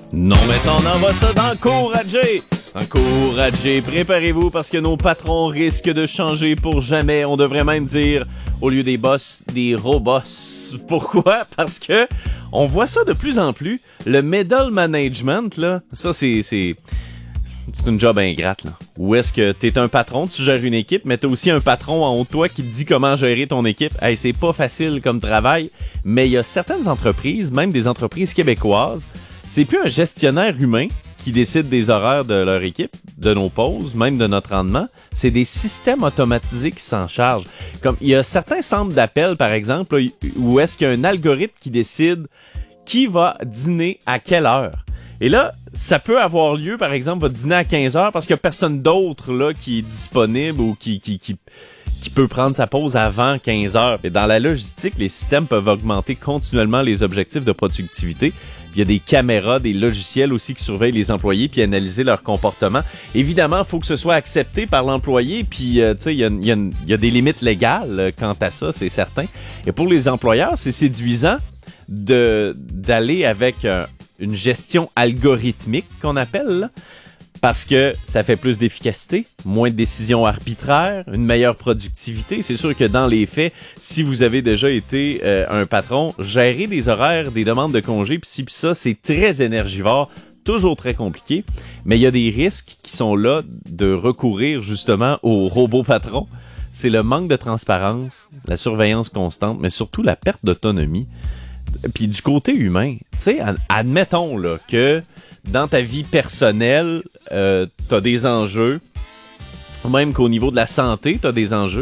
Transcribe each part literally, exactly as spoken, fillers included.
Non, mais ça, on envoie ça dans Encourager. Encourager, préparez-vous parce que nos patrons risquent de changer pour jamais. On devrait même dire, au lieu des boss, des robots. Pourquoi? Parce que on voit ça de plus en plus. Le middle management, là, ça, c'est... c'est... C'est une job ingrate, là. Où est-ce que t'es un patron, tu gères une équipe, mais t'as aussi un patron en haut de toi qui te dit comment gérer ton équipe. Hey, c'est pas facile comme travail, mais il y a certaines entreprises, même des entreprises québécoises, c'est plus un gestionnaire humain qui décide des horaires de leur équipe, de nos pauses, même de notre rendement. C'est des systèmes automatisés qui s'en chargent. Comme il y a certains centres d'appel, par exemple, là, où est-ce qu'il y a un algorithme qui décide qui va dîner à quelle heure. Et là, ça peut avoir lieu, par exemple, votre dîner à quinze heures parce qu'il n'y a personne d'autre là qui est disponible ou qui, qui, qui, qui peut prendre sa pause avant quinze heures. Et dans la logistique, les systèmes peuvent augmenter continuellement les objectifs de productivité. Il y a des caméras, des logiciels aussi qui surveillent les employés puis analyser leur comportement. Évidemment, il faut que ce soit accepté par l'employé puis euh, tu sais, il y a, y, a y a des limites légales euh, quant à ça, c'est certain. Et pour les employeurs, c'est séduisant de d'aller avec euh, une gestion algorithmique qu'on appelle, là, parce que ça fait plus d'efficacité, moins de décisions arbitraires, une meilleure productivité. C'est sûr que dans les faits, si vous avez déjà été euh, un patron, gérer des horaires, des demandes de congés, pis ci pis ça, c'est très énergivore, toujours très compliqué, mais il y a des risques qui sont là de recourir justement aux robots patrons. C'est le manque de transparence, la surveillance constante, mais surtout la perte d'autonomie. Puis du côté humain, tu sais, admettons là que dans ta vie personnelle, euh, t'as des enjeux, même qu'au niveau de la santé, t'as des enjeux.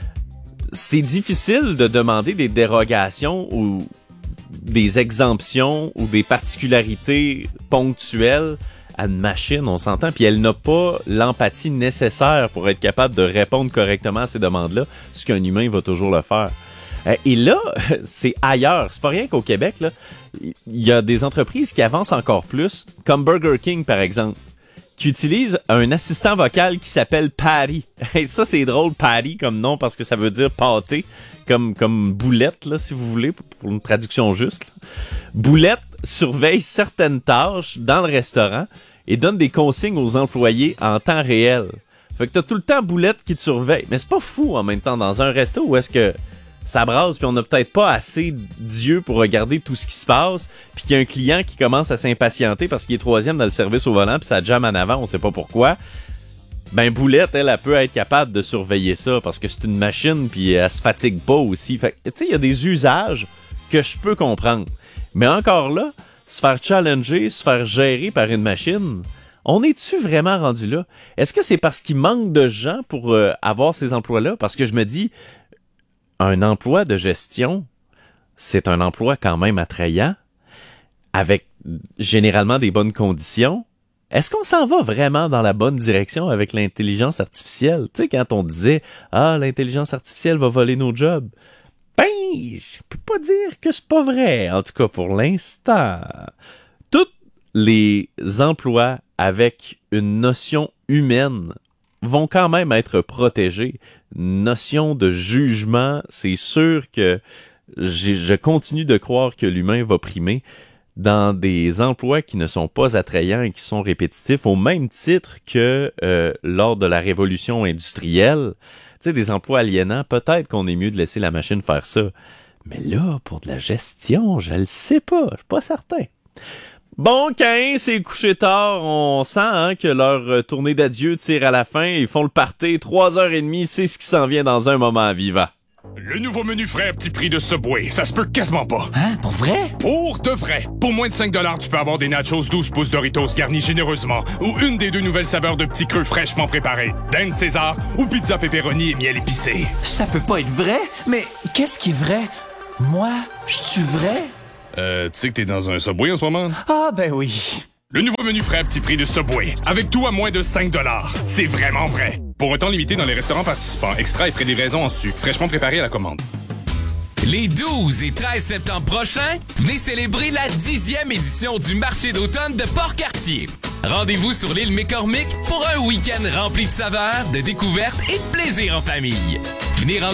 C'est difficile de demander des dérogations ou des exemptions ou des particularités ponctuelles à une machine, on s'entend, puis elle n'a pas l'empathie nécessaire pour être capable de répondre correctement à ces demandes-là, ce qu'un humain va toujours le faire. Et là, c'est ailleurs. C'est pas rien qu'au Québec, là. Il y a des entreprises qui avancent encore plus, comme Burger King, par exemple, qui utilise un assistant vocal qui s'appelle Patty. Et ça, c'est drôle, Patty, comme nom, parce que ça veut dire pâté, comme, comme boulette, là, si vous voulez, pour une traduction juste. Là. Boulette surveille certaines tâches dans le restaurant et donne des consignes aux employés en temps réel. Fait que t'as tout le temps Boulette qui te surveille. Mais c'est pas fou, en même temps, dans un resto où est-ce que ça brasse, puis on n'a peut-être pas assez d'yeux pour regarder tout ce qui se passe, puis qu'il y a un client qui commence à s'impatienter parce qu'il est troisième dans le service au volant, puis ça jamme en avant, on sait pas pourquoi. Ben Boulette, elle, elle peut être capable de surveiller ça parce que c'est une machine, puis elle se fatigue pas aussi. Fait que, tu sais, il y a des usages que je peux comprendre. Mais encore là, se faire challenger, se faire gérer par une machine, on est-tu vraiment rendu là? Est-ce que c'est parce qu'il manque de gens pour euh, avoir ces emplois-là? Parce que je me dis, un emploi de gestion, c'est un emploi quand même attrayant, avec généralement des bonnes conditions. Est-ce qu'on s'en va vraiment dans la bonne direction avec l'intelligence artificielle? Tu sais, quand on disait « Ah, l'intelligence artificielle va voler nos jobs », ben, je peux pas dire que c'est pas vrai, en tout cas pour l'instant. Tous les emplois avec une notion humaine vont quand même être protégés. Notion de jugement, c'est sûr que je continue de croire que l'humain va primer dans des emplois qui ne sont pas attrayants et qui sont répétitifs, au même titre que euh, lors de la révolution industrielle. Tu sais, des emplois aliénants, peut-être qu'on est mieux de laisser la machine faire ça. Mais là, pour de la gestion, je le sais pas, je suis pas certain. Bon, quinze, c'est couché tard, on sent hein, que leur tournée d'adieu tire à la fin, ils font le party, trois heures trente, c'est ce qui s'en vient dans un moment vivant. Le nouveau menu frais à petit prix de Subway, ça se peut quasiment pas. Hein? Pour vrai? Pour de vrai! Pour moins de cinq dollars, tu peux avoir des nachos douze pouces Doritos garnis généreusement ou une des deux nouvelles saveurs de petits creux fraîchement préparés, dinde César ou pizza pepperoni et miel épicé. Ça peut pas être vrai? Mais qu'est-ce qui est vrai? Moi, je suis vrai? Euh, tu sais que t'es dans un Subway en ce moment? Ah, ben oui. Le nouveau menu frais à petit prix de Subway, avec tout à moins de cinq dollars. C'est vraiment vrai. Pour un temps limité dans les restaurants participants, extra et frais de livraison en sucre, fraîchement préparé à la commande. Les douze et treize septembre prochains, venez célébrer la dixième édition du marché d'automne de Port-Cartier. Rendez-vous sur l'île McCormick pour un week-end rempli de saveurs, de découvertes et de plaisir en famille. Venez